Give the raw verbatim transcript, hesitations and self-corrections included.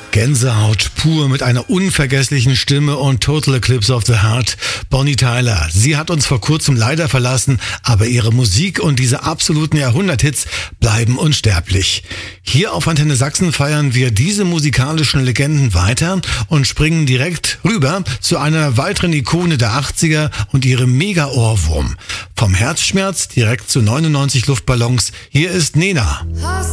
Gänsehaut pur mit einer unvergesslichen Stimme und Total Eclipse of the Heart. Bonnie Tyler. Sie hat uns vor kurzem leider verlassen, aber ihre Musik und diese absoluten Jahrhunderthits bleiben unsterblich. Hier auf Antenne Sachsen feiern wir diese musikalischen Legenden weiter und springen direkt rüber zu einer weiteren Ikone der achtziger und ihrem Mega-Ohrwurm. Vom Herzschmerz direkt zu neunundneunzig Luftballons. Hier ist Nena.